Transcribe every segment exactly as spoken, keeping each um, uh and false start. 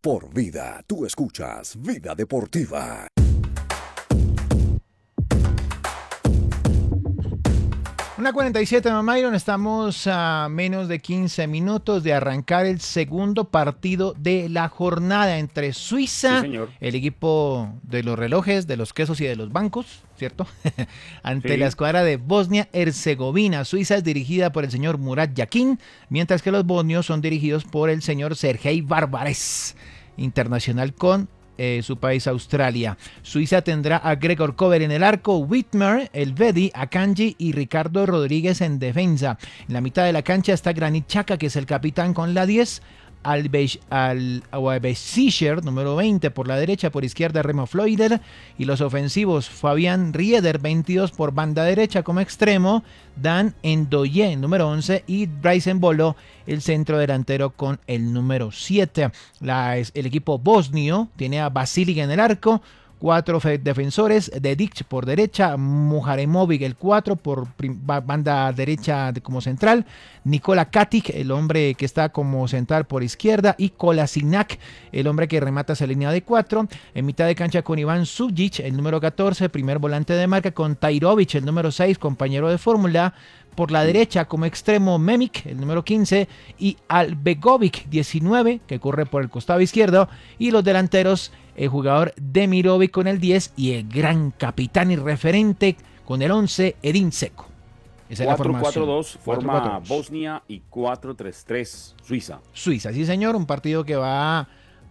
Por vida, tú escuchas Vida Deportiva. Una cuarenta y siete, Myron. Estamos a menos de quince minutos de arrancar el segundo partido de la jornada entre Suiza, sí, el equipo de los relojes, de los quesos y de los bancos, ¿cierto? Ante sí. la escuadra de Bosnia-Herzegovina. Suiza es dirigida por el señor Murat Yakin, mientras que los bosnios son dirigidos por el señor Sergei Barbares, internacional con Eh, su país Australia. Suiza tendrá a Gregor Kober en el arco, Whitmer, Elvedi, Akanji y Ricardo Rodríguez en defensa. En la mitad de la cancha está Granit Xhaka, que es el capitán con la diez, Al-Besischer, número veinte por la derecha, por izquierda Remo Freuler, y los ofensivos Fabian Rieder, veintidós por banda derecha como extremo, Dan Ndoye, número once, y Bryce Embolo, el centro delantero con el número siete. La, el equipo bosnio tiene a Basilic en el arco, cuatro defensores, Dedic por derecha, Muharemovic el cuatro por banda derecha como central, Nikola Katic, el hombre que está como central por izquierda, y Kolasinac, el hombre que remata esa línea de cuatro. En mitad de cancha con Iván Sujic, el número catorce, primer volante de marca, con Tajrovic, el número seis, compañero de fórmula. Por la derecha como extremo Memic, el número quince, y Albegovic, diecinueve, que corre por el costado izquierdo, y los delanteros, el jugador Demirovic con el diez y el gran capitán y referente con el once, Edin Dzeko. Esa es la formación. cuatro cuatro dos forma cuatro cuatro dos. Bosnia y cuatro tres tres Suiza. Suiza, sí señor, un partido que va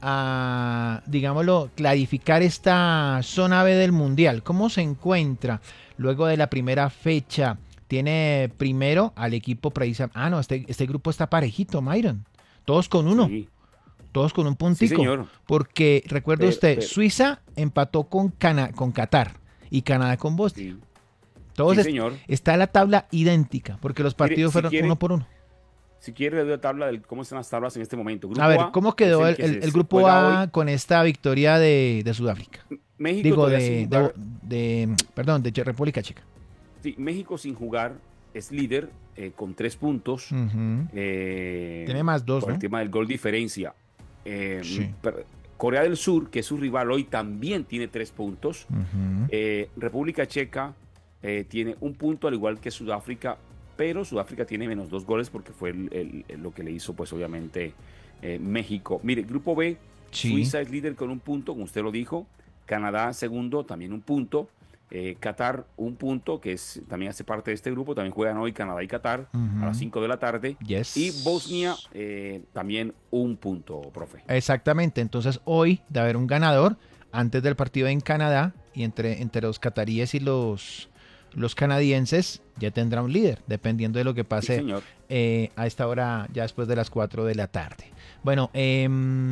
a, digámoslo, clarificar esta zona B del Mundial. ¿Cómo se encuentra luego de la primera fecha? Tiene primero al equipo precisamente. Ah, no, este, este grupo está parejito, Myron. Todos con uno. Sí. Todos con un puntico. Sí, señor. Porque, recuerde Pero, usted, pero... Suiza empató con, Cana con Qatar y Canadá con Bosnia. Sí. Todos sí, es, señor. está la tabla idéntica, porque los partidos Mire, si fueron quiere, uno por uno. Si quiere, le doy la tabla de cómo están las tablas en este momento. Grupo A ver, A, ¿cómo quedó el, el, el grupo A hoy. con esta victoria de, de Sudáfrica? México Digo, de, sin de, jugar... de, de, perdón, de República Checa. Sí, México sin jugar es líder eh, con tres puntos. Uh-huh. eh, Tiene más dos, por ¿no? el tema del gol diferencia. Eh, Sí. per, Corea del Sur, que es su rival hoy, también tiene tres puntos. Uh-huh. Eh, República Checa eh, tiene un punto, al igual que Sudáfrica, pero Sudáfrica tiene menos dos goles porque fue el, el, el, lo que le hizo, pues obviamente, eh, México. Mire, Grupo B, Sí. Suiza es líder con un punto, como usted lo dijo. Canadá segundo, también un punto. Eh, Qatar un punto, que es, también hace parte de este grupo. También juegan hoy Canadá y Qatar Uh-huh. a las cinco de la tarde. Yes. Y Bosnia eh, también un punto, profe. Exactamente, entonces hoy de haber un ganador antes del partido en Canadá y entre, entre los cataríes y los, los canadienses ya tendrá un líder, dependiendo de lo que pase Sí, señor. eh, a esta hora ya después de las cuatro de la tarde. Bueno, eh,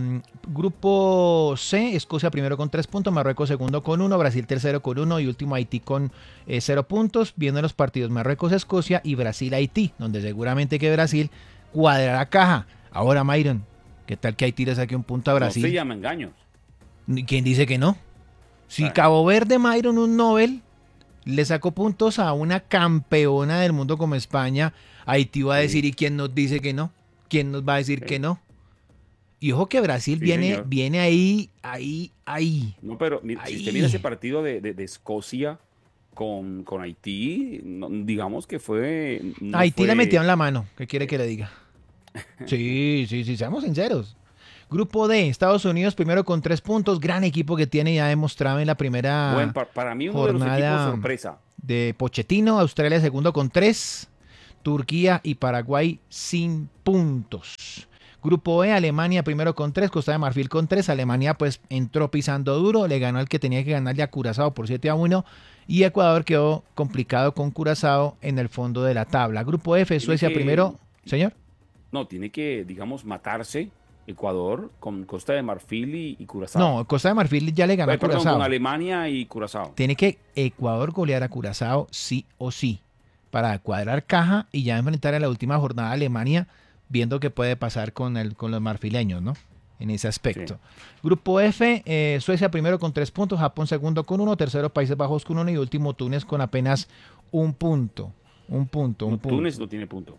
grupo C, Escocia primero con tres puntos, Marruecos segundo con uno, Brasil tercero con uno y último Haití con eh, cero puntos. Viendo los partidos Marruecos-Escocia y Brasil-Haití, donde seguramente que Brasil cuadrará caja. Ahora, Myron, ¿qué tal que Haití le saque un punto a Brasil? No se llama engaños. ¿Quién dice que no? Si Ay. Cabo Verde, Myron, un Nobel, le sacó puntos a una campeona del mundo como España, Haití va a decir, Sí. ¿y quién nos dice que no? ¿Quién nos va a decir Sí. que no? Y ojo que Brasil Sí, viene, señor. viene ahí, ahí, ahí. No, pero mira, si usted Ahí. mira ese partido de, de, de Escocia con, con Haití, no, digamos que fue... No Haití fue... le metieron la mano, ¿qué quiere que le diga? Sí, sí, sí, seamos sinceros. Grupo D, Estados Unidos primero con tres puntos, gran equipo que tiene, ya demostrado en la primera Bueno, para, para mí uno de los jornada equipos sorpresa. de Pochettino. Australia segundo con tres, Turquía y Paraguay sin puntos. Grupo E, Alemania primero con tres, Costa de Marfil con tres. Alemania pues entró pisando duro, le ganó al que tenía que ganarle a Curazao por siete a uno. Y Ecuador quedó complicado con Curazao en el fondo de la tabla. Grupo F, Tiene Suecia que- primero. Señor. No, tiene que, digamos, matarse Ecuador con Costa de Marfil y, y Curazao. No, Costa de Marfil ya le ganó Eh, a perdón, Curazao. con Alemania y Curazao. Tiene que Ecuador golear a Curazao sí o sí para cuadrar caja y ya enfrentar en la última jornada a Alemania, viendo qué puede pasar con, el, con los marfileños, ¿no? En ese aspecto. Sí. Grupo F, eh, Suecia primero con tres puntos, Japón segundo con uno, tercero Países Bajos con uno y último Túnez con apenas un punto. Un punto, un No, punto. Túnez no tiene punto.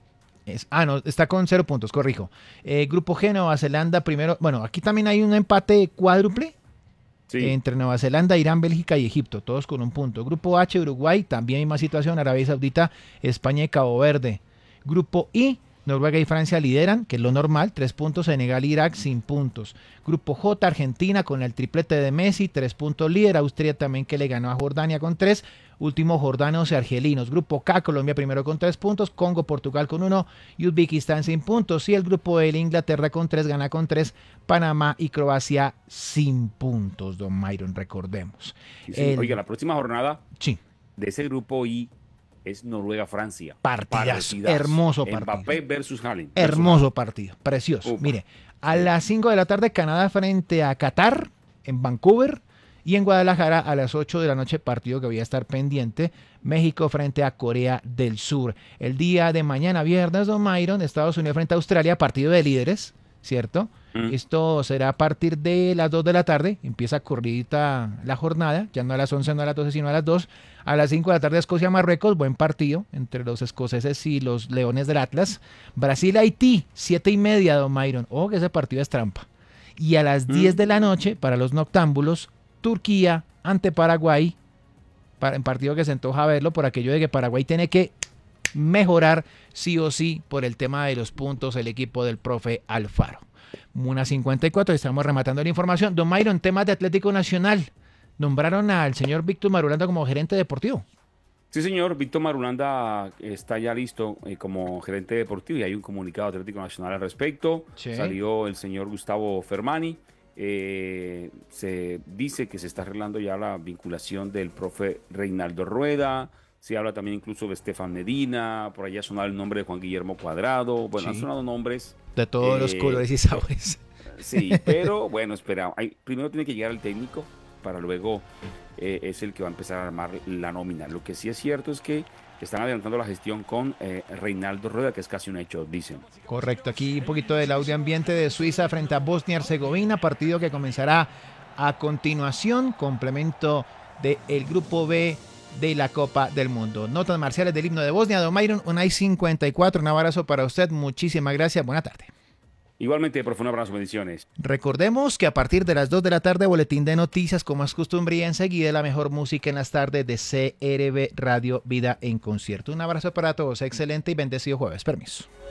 Es, ah, no, está con cero puntos, corrijo. Eh, grupo G, Nueva Zelanda primero. Bueno, aquí también hay un empate cuádruple. Sí. Entre Nueva Zelanda, Irán, Bélgica y Egipto, todos con un punto. Grupo H, Uruguay, también misma situación, Arabia Saudita, España y Cabo Verde. Grupo I, Noruega y Francia lideran, que es lo normal, tres puntos, Senegal y Irak sin puntos. Grupo J, Argentina con el triplete de Messi, tres puntos líder, Austria también que le ganó a Jordania con tres, último jordanos y argelinos. Grupo K, Colombia primero con tres puntos, Congo, Portugal con uno y Uzbekistán sin puntos. Y el grupo L, Inglaterra con tres, Ghana con tres, Panamá y Croacia sin puntos, don Myron, recordemos. Sí, sí. El... Oiga, la próxima jornada sí. de ese grupo I es Noruega-Francia. Partidazo, hermoso partido. Mbappé versus Haaland. Hermoso partido, precioso. Upa. Mire, a las cinco de la tarde Canadá frente a Qatar en Vancouver y en Guadalajara a las ocho de la noche partido que voy a estar pendiente, México frente a Corea del Sur. El día de mañana viernes, don Myron, Estados Unidos frente a Australia, partido de líderes, ¿cierto? Mm. Esto será a partir de las dos de la tarde, empieza corridita la jornada, ya no a las once, no a las doce, sino a las dos. A las cinco de la tarde Escocia-Marruecos, buen partido entre los escoceses y los Leones del Atlas. Brasil-Haití, siete y media, don Myron. Ojo que ese partido es trampa. Y a las mm. diez de la noche, para los noctámbulos, Turquía ante Paraguay, para, en partido que se antoja verlo por aquello de que Paraguay tiene que mejorar sí o sí por el tema de los puntos el equipo del profe Alfaro. Una cincuenta y cuatro, estamos rematando la información. Don Myron, temas de Atlético Nacional. Nombraron al señor Víctor Marulanda como gerente deportivo. Sí, señor. Víctor Marulanda está ya listo eh, como gerente deportivo y hay un comunicado de Atlético Nacional al respecto. Sí. Salió el señor Gustavo Fermani. Eh, se dice que se está arreglando ya la vinculación del profe Reinaldo Rueda. Se habla también incluso de Estefan Medina. Por allá ha sonado el nombre de Juan Guillermo Cuadrado. Bueno, sí. Han sonado nombres. De todos eh, los colores y sabores. Sí, pero bueno, espera. Hay, primero tiene que llegar el técnico para luego eh, es el que va a empezar a armar la nómina. Lo que sí es cierto es que están adelantando la gestión con eh, Reinaldo Rueda, que es casi un hecho, dicen. Correcto, aquí un poquito del audio ambiente de Suiza frente a Bosnia-Herzegovina, partido que comenzará a continuación, complemento del grupo B de la Copa del Mundo. Notas marciales del himno de Bosnia, don Myron, una y cincuenta y cuatro, un abrazo para usted, muchísimas gracias, buena tarde. Igualmente, profe, un abrazo, bendiciones. Recordemos que a partir de las dos de la tarde, boletín de noticias, como es costumbre, y enseguida la mejor música en las tardes de C R B Radio Vida en Concierto. Un abrazo para todos, excelente y bendecido jueves. Permiso.